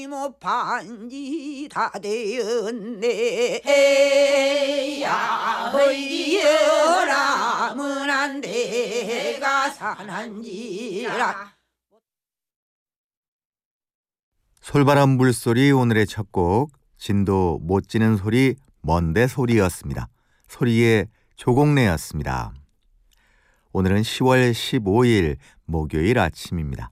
뭐 반지 다 되었네. 해야 허이여라 문안 대가 사는지라. 솔바람 물소리 오늘의 첫 곡, 진도 못 지는 소리 먼데 소리였습니다. 소리의 조공래였습니다. 오늘은 10월 15일 목요일 아침입니다.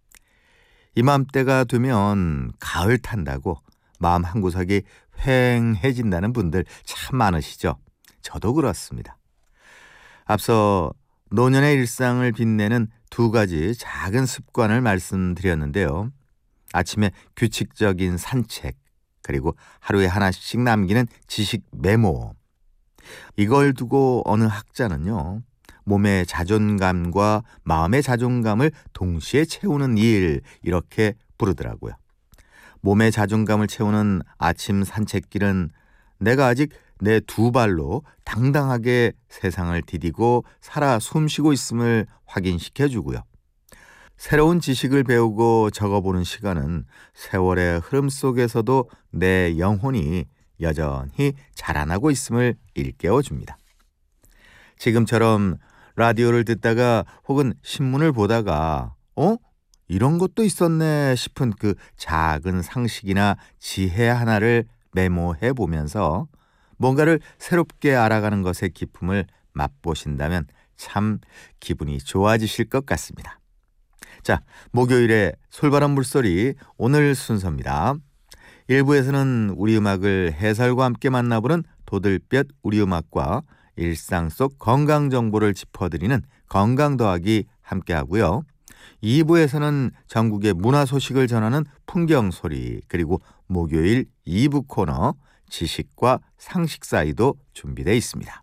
이맘때가 되면 가을 탄다고 마음 한구석이 휑해진다는 분들 참 많으시죠? 저도 그렇습니다. 앞서 노년의 일상을 빛내는 두 가지 작은 습관을 말씀드렸는데요. 아침에 규칙적인 산책, 그리고 하루에 하나씩 남기는 지식 메모. 이걸 두고 어느 학자는요, 몸의 자존감과 마음의 자존감을 동시에 채우는 일, 이렇게 부르더라고요. 몸의 자존감을 채우는 아침 산책길은 내가 아직 내 두 발로 당당하게 세상을 디디고 살아 숨쉬고 있음을 확인시켜주고요. 새로운 지식을 배우고 적어보는 시간은 세월의 흐름 속에서도 내 영혼이 여전히 자라나고 있음을 일깨워줍니다. 지금처럼 라디오를 듣다가 혹은 신문을 보다가 이런 것도 있었네 싶은 그 작은 상식이나 지혜 하나를 메모해 보면서 뭔가를 새롭게 알아가는 것의 기쁨을 맛보신다면 참 기분이 좋아지실 것 같습니다. 자, 목요일에 솔바람 물소리 오늘 순서입니다. 1부에서는 우리 음악을 해설과 함께 만나보는 도들볕 우리 음악과 일상 속 건강 정보를 짚어드리는 건강 더하기 함께 하고요. 2부에서는 전국의 문화 소식을 전하는 풍경 소리, 그리고 목요일 2부 코너 지식과 상식 사이도 준비되어 있습니다.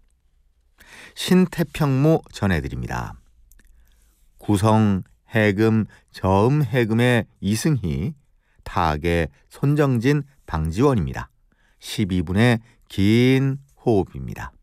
신태평무 전해드립니다. 구성 해금, 저음 해금의 이승희, 타악의 손정진, 방지원입니다. 12분의 긴 호흡입니다.